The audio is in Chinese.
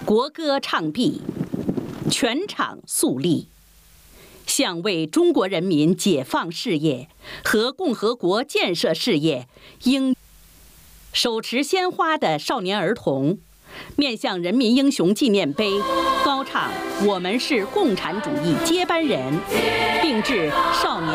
国歌唱毕，全场肃立，向为中国人民解放事业和共和国建设事业应手持鲜花的少年儿童，面向人民英雄纪念碑高唱“我们是共产主义接班人”，并致少年。